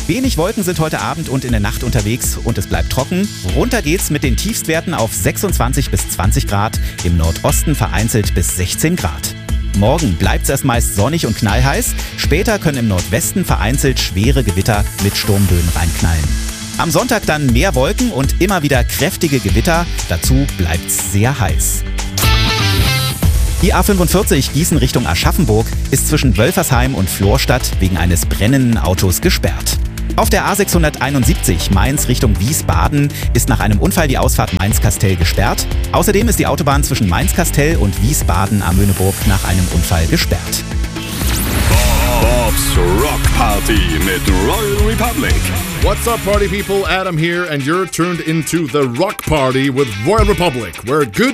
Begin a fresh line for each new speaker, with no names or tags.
Wenig Wolken sind heute Abend und in der Nacht unterwegs und es bleibt trocken. Runter geht's mit den Tiefstwerten auf 26 bis 20 Grad, im Nordosten vereinzelt bis 16 Grad. Morgen bleibt es erst meist sonnig und knallheiß, später können im Nordwesten vereinzelt schwere Gewitter mit Sturmböen reinknallen. Am Sonntag dann mehr Wolken und immer wieder kräftige Gewitter, dazu bleibt's sehr heiß. Die A45 Gießen Richtung Aschaffenburg ist zwischen Wölfersheim und Florstadt wegen eines brennenden Autos gesperrt. Auf der A671 Mainz Richtung Wiesbaden ist nach einem Unfall die Ausfahrt Mainz-Kastell gesperrt. Außerdem ist die Autobahn zwischen Mainz-Kastell und Wiesbaden am Möhneburg nach einem Unfall gesperrt.
Bob's Rock Party mit Royal Republic.
What's up, party people? Adam here, and you're tuned into the Rock Party with Royal Republic, where good